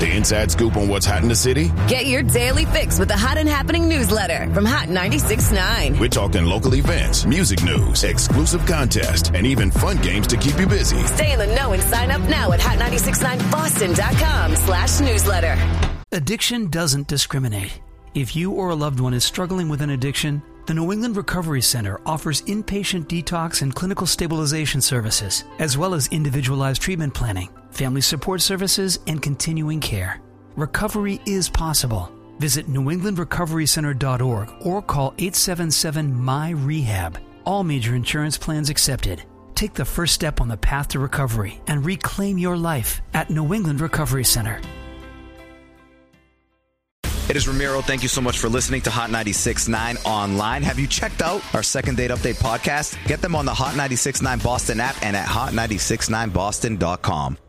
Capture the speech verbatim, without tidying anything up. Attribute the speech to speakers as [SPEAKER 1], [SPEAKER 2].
[SPEAKER 1] The inside scoop on what's hot in the city?
[SPEAKER 2] Get your daily fix with the Hot and Happening newsletter from Hot ninety-six point nine.
[SPEAKER 1] We're talking local events, music news, exclusive contests, and even fun games to keep you busy.
[SPEAKER 2] Stay in the know and sign up now at hot nine six nine boston dot com slash newsletter.
[SPEAKER 3] Addiction doesn't discriminate. If you or a loved one is struggling with an addiction, the New England Recovery Center offers inpatient detox and clinical stabilization services, as well as individualized treatment planning, family support services, and continuing care. Recovery is possible. Visit new england recovery center dot org or call eight seven seven M Y R E H A B. All major insurance plans accepted. Take the first step on the path to recovery and reclaim your life at New England Recovery Center.
[SPEAKER 4] It is Ramiro. Thank you so much for listening to Hot ninety-six point nine online. Have you checked out our Second Date Update podcast? Get them on the Hot ninety-six point nine Boston app and at hot nine six nine boston dot com.